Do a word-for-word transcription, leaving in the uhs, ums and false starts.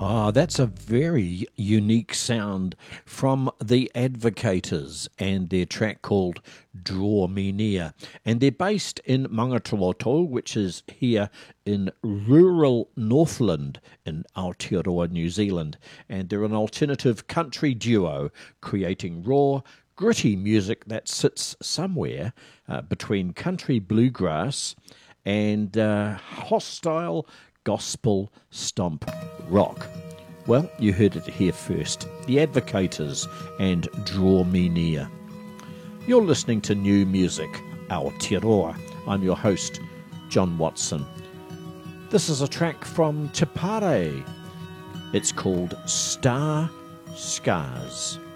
Ah, that's a very unique sound from the Advocators and their track called Draw Me Near. And they're based in Mangatoroto, which is here in rural Northland in Aotearoa, New Zealand. And they're an alternative country duo creating raw, gritty music that sits somewhere uh, between country bluegrass and uh, hostile gospel stomp rock. Well, you heard it here first. The Advocators and Draw Me Near. You're listening to New Music, Aotearoa. I'm your host, John Watson. This is a track from Te Pare. It's called Star Scars.